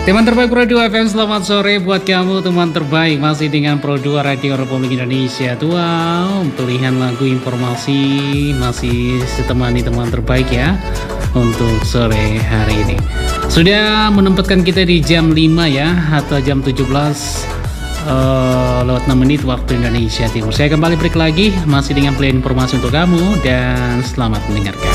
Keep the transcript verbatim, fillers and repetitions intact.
Teman terbaik Pro dua F M, selamat sore buat kamu teman terbaik. Masih dengan Pro dua Radio Republik Indonesia. Wow, pilihan lagu informasi masih ditemani teman terbaik ya untuk sore hari ini. Sudah menempatkan kita di jam lima ya, atau jam tujuh belas uh, lewat enam menit waktu Indonesia Timur. Saya kembali break lagi, masih dengan pilihan informasi untuk kamu, dan selamat mendengarkan.